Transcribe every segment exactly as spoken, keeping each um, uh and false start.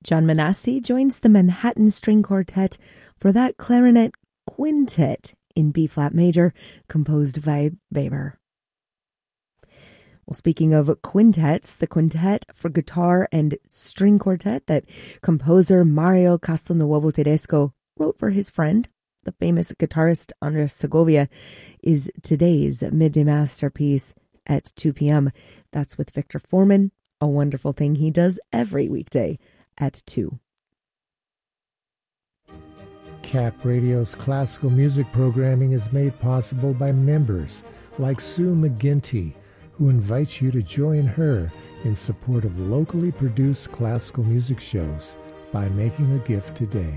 John Manassi joins the Manhattan String Quartet for that clarinet quintet in B-flat major, composed by Weber. Well, speaking of quintets, the quintet for guitar and string quartet that composer Mario Castelnuovo Tedesco wrote for his friend, the famous guitarist Andres Segovia, is today's midday masterpiece at two p.m. That's with Victor Foreman, a wonderful thing he does every weekday at two. Cap Radio's classical music programming is made possible by members like Sue McGinty, who invites you to join her in support of locally produced classical music shows by making a gift today.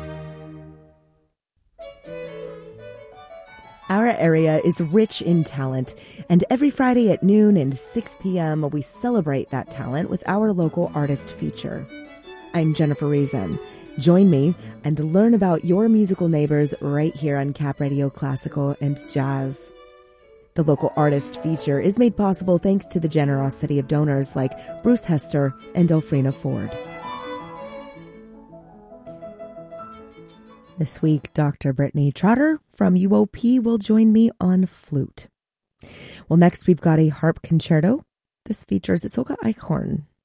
Our area is rich in talent, and every Friday at noon and six p.m. we celebrate that talent with our local artist feature. I'm Jennifer Reason. Join me and learn about your musical neighbors right here on Cap Radio Classical and Jazz. The local artist feature is made possible thanks to the generosity of donors like Bruce Hester and Elfrina Ford. This week, Doctor Brittany Trotter from U O P will join me on flute. Well, next we've got a harp concerto. This features Isolde Eichhorn.